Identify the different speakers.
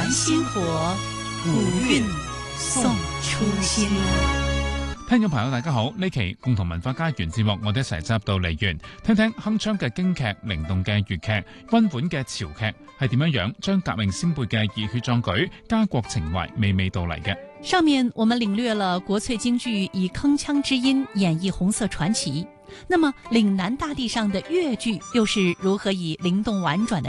Speaker 1: 傳鮮活，古韻送初心。
Speaker 2: 聽眾朋友大家好，呢期共同文化家園節目，我哋一齊走入到梨園，聽聽鏗鏘嘅京劇、靈動嘅粵劇、溫本嘅潮劇係點樣將革命先輩嘅熱血壯舉、家國情懷娓娓道嚟嘅。
Speaker 1: 上面我們領略了國粹京劇以鏗鏘之音演繹紅色傳奇，那麼嶺南大地上的粵劇又是如何以靈動婉轉的